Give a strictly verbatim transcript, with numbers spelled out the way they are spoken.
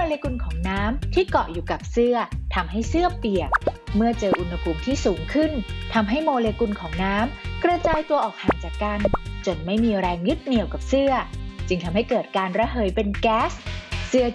เลกุลของน้ำที่เกาะอยู่กับเสื้อทำให้เสื้อเปียกเมื่อเจออุณหภูมิที่สูงขึ้นทำให้โมเลกุลของน้ำกระจายตัวออกห่างจากกันจนไม่มีแรงยึดเหนี่ยวกับเสื้อจึงทำให้เกิดการระเหยเป็นแก๊ส